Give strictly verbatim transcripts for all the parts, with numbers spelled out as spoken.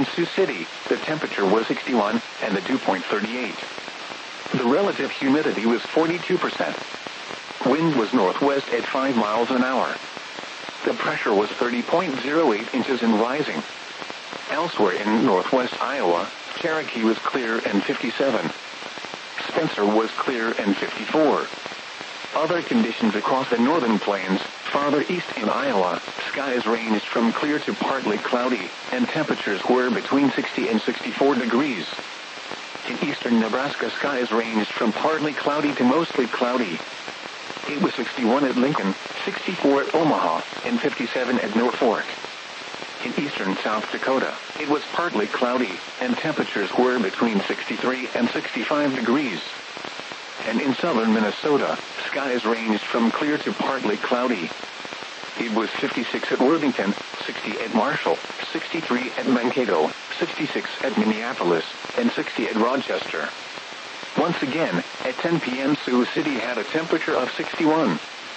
In Sioux City, the temperature was sixty-one, and the dew point thirty-eight. The relative humidity was forty-two percent. Wind was northwest at five miles an hour. The pressure was thirty point zero eight inches and rising. Elsewhere in northwest Iowa, Cherokee was clear and fifty-seven. Spencer was clear and fifty-four. Other conditions across the northern plains, farther east in Iowa, skies ranged from clear to partly cloudy, and temperatures were between sixty and sixty-four degrees. In eastern Nebraska, skies ranged from partly cloudy to mostly cloudy. It was sixty-one at Lincoln, sixty-four at Omaha, and fifty-seven at Norfolk. In eastern South Dakota, it was partly cloudy, and temperatures were between sixty-three and sixty-five degrees. And in southern Minnesota, skies ranged from clear to partly cloudy. It was fifty-six at Worthington, sixty at Marshall, sixty-three at Mankato, sixty-six at Minneapolis, and sixty at Rochester. Once again, at ten p.m. Sioux City had a temperature of sixty-one.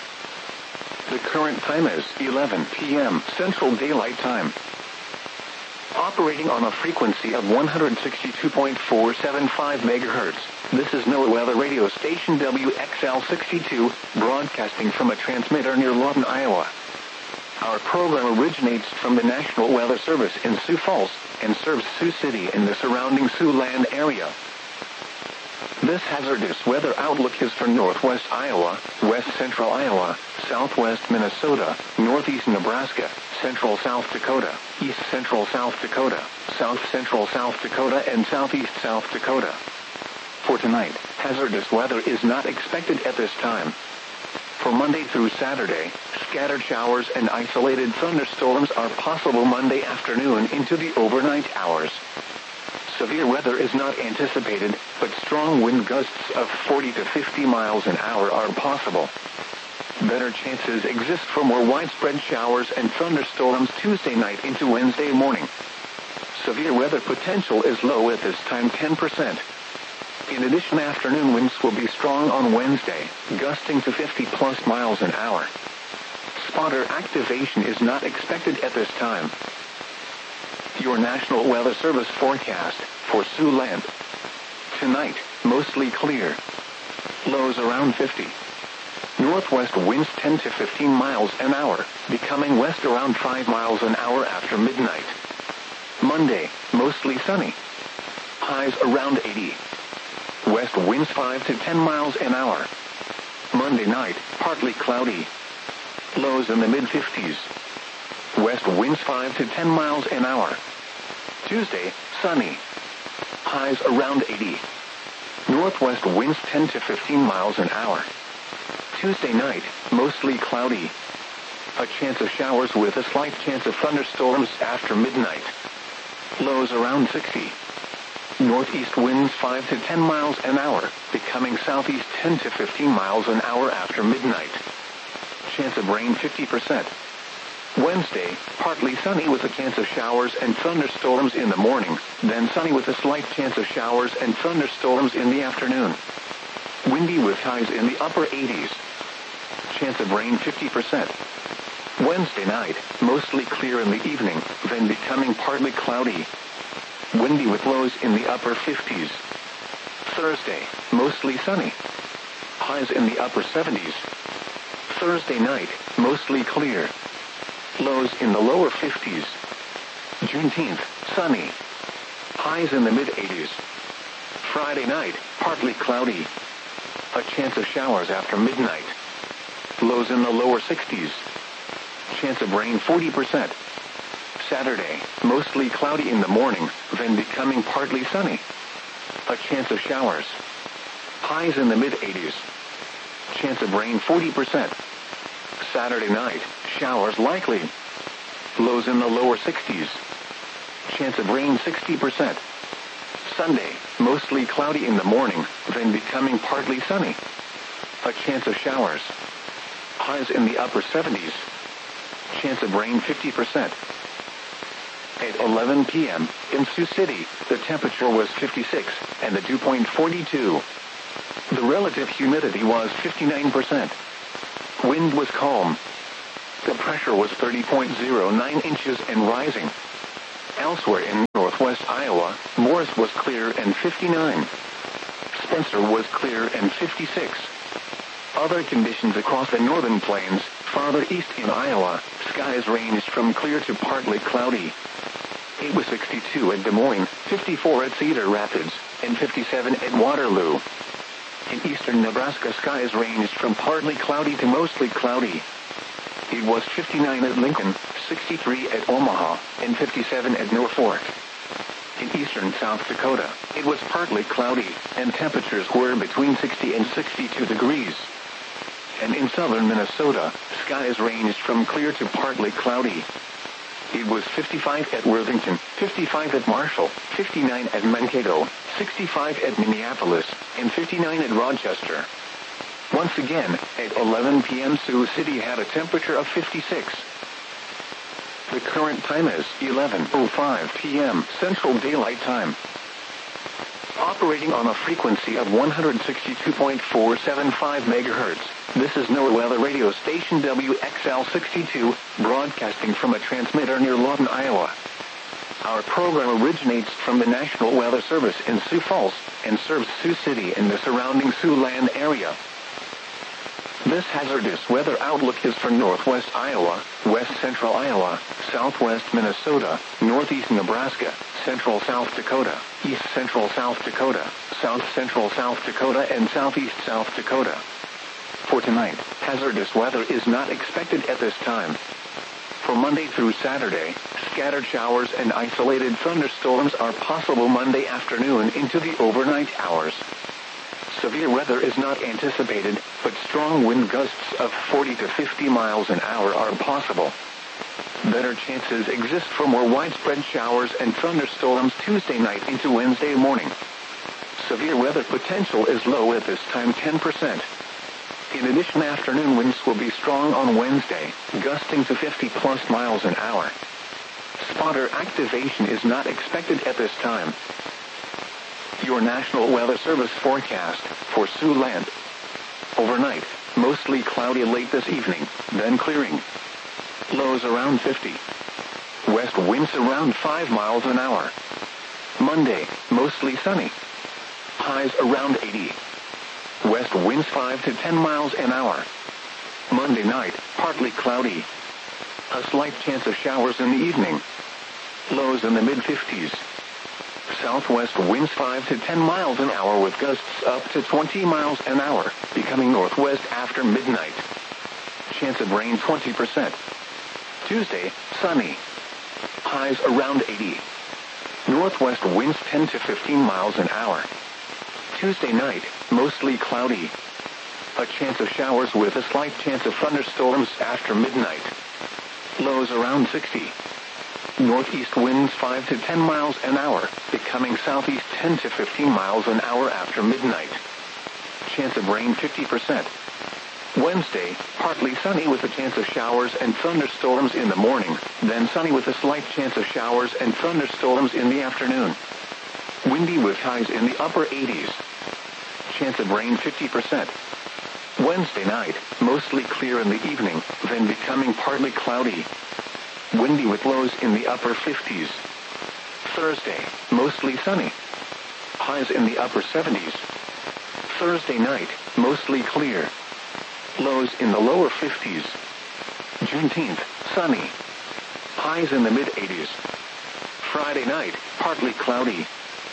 The current time is eleven p.m. Central Daylight Time. Operating on a frequency of one hundred sixty-two point four seven five megahertz, this is NOAA Weather Radio Station W X L sixty-two, broadcasting from a transmitter near Lawton, Iowa. Our program originates from the National Weather Service in Sioux Falls, and serves Sioux City and the surrounding Siouxland area. This hazardous weather outlook is for northwest Iowa, west central Iowa, southwest Minnesota, northeast Nebraska, central South Dakota, east central South Dakota, south central South Dakota, and southeast South Dakota. For tonight, hazardous weather is not expected at this time. For Monday through Saturday, scattered showers and isolated thunderstorms are possible Monday afternoon into the overnight hours. Severe weather is not anticipated, but strong wind gusts of forty to fifty miles an hour are possible. Better chances exist for more widespread showers and thunderstorms Tuesday night into Wednesday morning. Severe weather potential is low at this time, ten percent. In addition, afternoon winds will be strong on Wednesday, gusting to fifty plus miles an hour. Spotter activation is not expected at this time. Your National Weather Service forecast for Siouxland. Tonight, mostly clear. Lows around fifty. Northwest winds ten to fifteen miles an hour, becoming west around five miles an hour after midnight. Monday, mostly sunny. Highs around eighty. West winds five to ten miles an hour. Monday night, partly cloudy. Lows in the mid-fifties. West winds five to ten miles an hour. Tuesday, sunny. Highs around eighty. Northwest winds ten to fifteen miles an hour. Tuesday night, mostly cloudy. A chance of showers with a slight chance of thunderstorms after midnight. Lows around sixty. Northeast winds five to ten miles an hour, becoming southeast ten to fifteen miles an hour after midnight. Chance of rain fifty percent. Wednesday, partly sunny with a chance of showers and thunderstorms in the morning, then sunny with a slight chance of showers and thunderstorms in the afternoon. Windy with highs in the upper eighties. Chance of rain fifty percent. Wednesday night, mostly clear in the evening, then becoming partly cloudy. Windy with lows in the upper fifties. Thursday, mostly sunny. Highs in the upper seventies. Thursday night, mostly clear. Lows in the lower fifties. Juneteenth, sunny. Highs in the mid-eighties. Friday night, partly cloudy. A chance of showers after midnight. Lows in the lower sixties. Chance of rain forty percent. Saturday, mostly cloudy in the morning, then becoming partly sunny. A chance of showers. Highs in the mid-eighties. Chance of rain forty percent. Saturday night, showers likely. Lows in the lower sixties. Chance of rain sixty percent. Sunday, mostly cloudy in the morning, then becoming partly sunny. A chance of showers. Highs in the upper seventies. Chance of rain fifty percent. At eleven p.m., in Sioux City, the temperature was fifty-six, and the dew point forty-two. The relative humidity was fifty-nine percent. Wind was calm. The pressure was thirty point zero nine inches and rising. Elsewhere in North northwest Iowa, Morris was clear and fifty-nine. Spencer was clear and fifty-six. Other conditions across the northern plains, farther east in Iowa, skies ranged from clear to partly cloudy. It was sixty-two at Des Moines, fifty-four at Cedar Rapids, and fifty-seven at Waterloo. In eastern Nebraska, skies ranged from partly cloudy to mostly cloudy. It was fifty-nine at Lincoln, sixty-three at Omaha, and fifty-seven at Norfolk. In eastern South Dakota, it was partly cloudy, and temperatures were between sixty and sixty-two degrees. And in southern Minnesota, skies ranged from clear to partly cloudy. It was fifty-five at Worthington, fifty-five at Marshall, fifty-nine at Mankato, sixty-five at Minneapolis, and fifty-nine at Rochester. Once again, at eleven p m Sioux City had a temperature of fifty-six. The current time is eleven oh five p m Central Daylight Time. Operating on a frequency of one hundred sixty-two point four seven five megahertz, this is NOAA Weather Radio Station W X L sixty-two, broadcasting from a transmitter near Lawton, Iowa. Our program originates from the National Weather Service in Sioux Falls, and serves Sioux City and the surrounding Siouxland area. This hazardous weather outlook is for northwest Iowa, west central Iowa, southwest Minnesota, northeast Nebraska, central South Dakota, east central South Dakota, south central South Dakota, and southeast South Dakota. For tonight, hazardous weather is not expected at this time. For Monday through Saturday, scattered showers and isolated thunderstorms are possible Monday afternoon into the overnight hours. Severe weather is not anticipated, but strong wind gusts of forty to fifty miles an hour are possible. Better chances exist for more widespread showers and thunderstorms Tuesday night into Wednesday morning. Severe weather potential is low at this time, ten percent. In addition, afternoon winds will be strong on Wednesday, gusting to fifty plus miles an hour. Spotter activation is not expected at this time. Your National Weather Service forecast for Siouxland. Overnight, mostly cloudy late this evening, then clearing. Lows around fifty. West winds around five miles an hour. Monday, mostly sunny. Highs around eighty. West winds five to ten miles an hour. Monday night, partly cloudy. A slight chance of showers in the evening. Lows in the mid-fifties. Southwest winds five to ten miles an hour with gusts up to twenty miles an hour, becoming northwest after midnight. Chance of rain twenty percent. Tuesday, sunny. Highs around eighty. Northwest winds ten to fifteen miles an hour. Tuesday night, mostly cloudy. A chance of showers with a slight chance of thunderstorms after midnight. Lows around sixty. Northeast winds five to ten miles an hour, becoming southeast ten to fifteen miles an hour after midnight. Chance of rain fifty percent. Wednesday, partly sunny with a chance of showers and thunderstorms in the morning, then sunny with a slight chance of showers and thunderstorms in the afternoon. Windy with highs in the upper eighties. Chance of rain fifty percent. Wednesday night, mostly clear in the evening, then becoming partly cloudy. Windy with lows in the upper fifties. Thursday, mostly sunny. Highs in the upper seventies. Thursday night, mostly clear. Lows in the lower fifties. Juneteenth, sunny. Highs in the mid-eighties. Friday night, partly cloudy.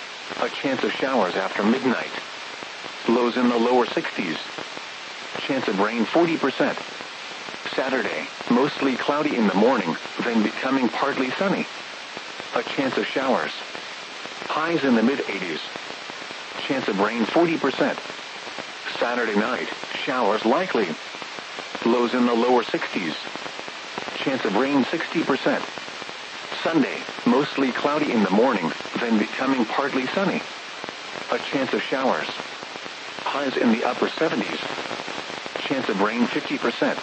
A chance of showers after midnight. Lows in the lower sixties. Chance of rain forty percent. Saturday, mostly cloudy in the morning, then becoming partly sunny. A chance of showers. Highs in the mid-eighties. Chance of rain forty percent. Saturday night, showers likely. Lows in the lower sixties. Chance of rain sixty percent. Sunday, mostly cloudy in the morning, then becoming partly sunny. A chance of showers. Highs in the upper seventies. Chance of rain fifty percent.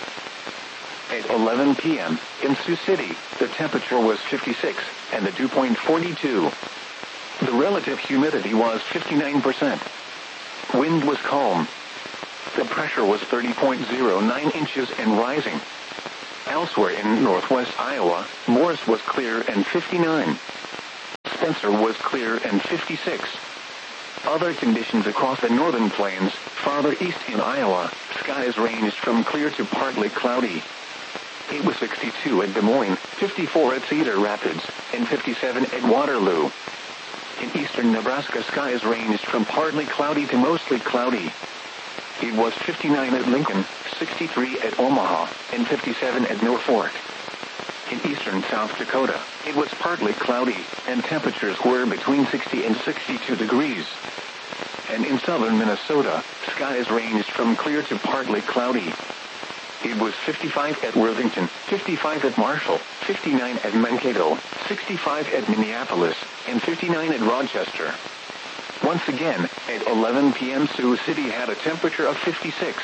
At eleven p m in Sioux City, the temperature was fifty-six, and the dew point forty-two. The relative humidity was fifty-nine percent. Wind was calm. The pressure was thirty point zero nine inches and rising. Elsewhere in northwest Iowa, Morris was clear and fifty-nine. Spencer was clear and fifty-six. Other conditions across the northern plains, farther east in Iowa, skies ranged from clear to partly cloudy. It was sixty-two at Des Moines, fifty-four at Cedar Rapids, and fifty-seven at Waterloo. In eastern Nebraska, skies ranged from partly cloudy to mostly cloudy. It was fifty-nine at Lincoln, sixty-three at Omaha, and fifty-seven at Norfolk. In eastern South Dakota, it was partly cloudy, and temperatures were between sixty and sixty-two degrees. And in southern Minnesota, skies ranged from clear to partly cloudy. It was fifty-five at Worthington, fifty-five at Marshall, fifty-nine at Mankato, sixty-five at Minneapolis, and fifty-nine at Rochester. Once again, at eleven p m Sioux City had a temperature of fifty-six.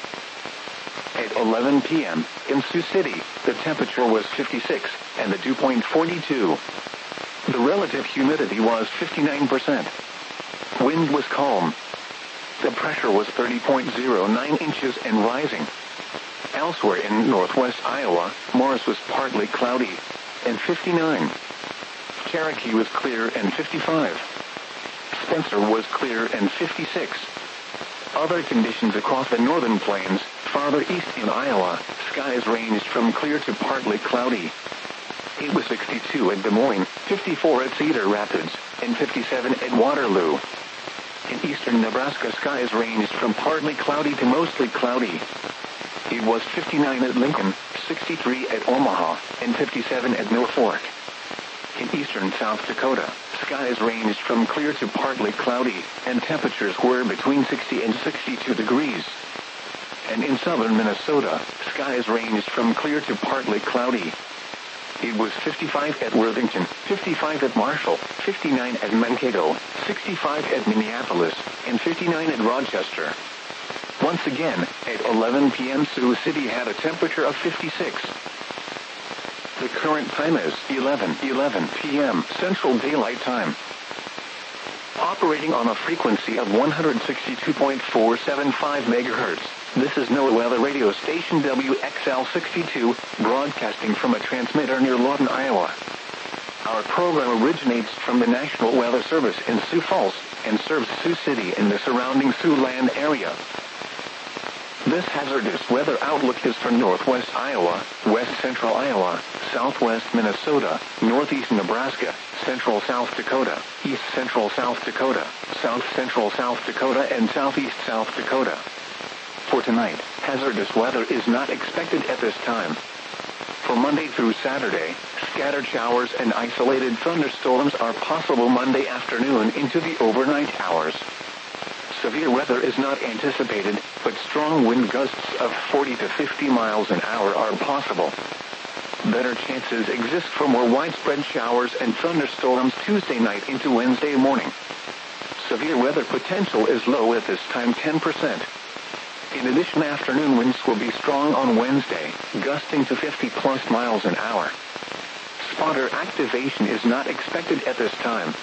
At eleven p m in Sioux City, the temperature was fifty-six, and the dew point forty-two. The relative humidity was fifty-nine percent. Wind was calm. The pressure was thirty point zero nine inches and rising. Elsewhere in northwest Iowa, Morris was partly cloudy, and fifty-nine. Cherokee was clear and fifty-five. Spencer was clear and fifty-six. Other conditions across the northern plains, farther east in Iowa, skies ranged from clear to partly cloudy. It was sixty-two at Des Moines, fifty-four at Cedar Rapids, and fifty-seven at Waterloo. In eastern Nebraska, skies ranged from partly cloudy to mostly cloudy. It was fifty-nine at Lincoln, sixty-three at Omaha, and fifty-seven at Norfolk. In eastern South Dakota, skies ranged from clear to partly cloudy, and temperatures were between sixty and sixty-two degrees. And in southern Minnesota, skies ranged from clear to partly cloudy. It was fifty-five at Worthington, fifty-five at Marshall, fifty-nine at Mankato, sixty-five at Minneapolis, and fifty-nine at Rochester. Once again, at eleven p m Sioux City had a temperature of fifty-six. The current time is eleven eleven p m Central Daylight Time. Operating on a frequency of one hundred sixty-two point four seven five megahertz, this is NOAA Weather Radio Station W X L sixty-two, broadcasting from a transmitter near Lawton, Iowa. Our program originates from the National Weather Service in Sioux Falls and serves Sioux City and the surrounding Siouxland area. This hazardous weather outlook is for northwest Iowa, west central Iowa, southwest Minnesota, northeast Nebraska, central South Dakota, east central South Dakota, south central South Dakota, and southeast South Dakota. For tonight, hazardous weather is not expected at this time. For Monday through Saturday, scattered showers and isolated thunderstorms are possible Monday afternoon into the overnight hours. Severe weather is not anticipated, but strong wind gusts of forty to fifty miles an hour are possible. Better chances exist for more widespread showers and thunderstorms Tuesday night into Wednesday morning. Severe weather potential is low at this time, ten percent. In addition, afternoon winds will be strong on Wednesday, gusting to fifty plus miles an hour. Spotter activation is not expected at this time.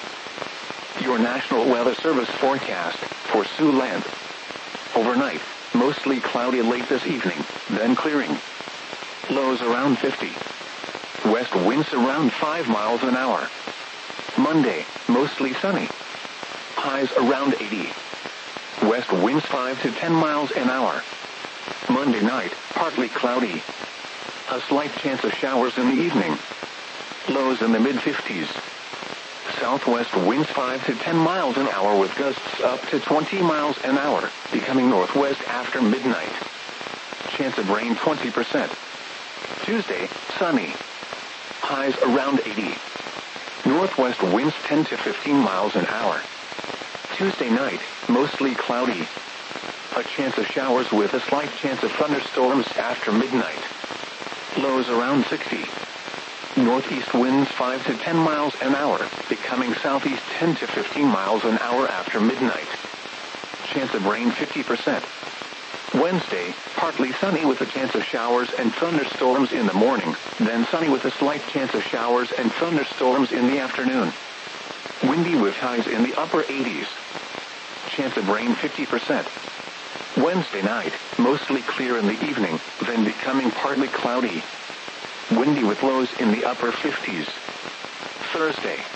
Your National Weather Service forecast for Siouxland. Overnight, mostly cloudy late this evening, then clearing. Lows around fifty. West winds around five miles an hour. Monday, mostly sunny. Highs around eighty. West winds five to ten miles an hour. Monday night, partly cloudy. A slight chance of showers in the evening. Lows in the mid-fifties. Southwest winds five to ten miles an hour with gusts up to twenty miles an hour, becoming northwest after midnight. Chance of rain twenty percent. Tuesday, sunny. Highs around eighty. Northwest winds ten to fifteen miles an hour. Tuesday night, mostly cloudy. A chance of showers with a slight chance of thunderstorms after midnight. Lows around sixty. Northeast winds five to ten miles an hour, becoming southeast ten to fifteen miles an hour after midnight. Chance of rain fifty percent. Wednesday, partly sunny with a chance of showers and thunderstorms in the morning, then sunny with a slight chance of showers and thunderstorms in the afternoon. Windy with highs in the upper eighties. Chance of rain fifty percent. Wednesday night, mostly clear in the evening, then becoming partly cloudy. Windy with lows in the upper fifties. Thursday,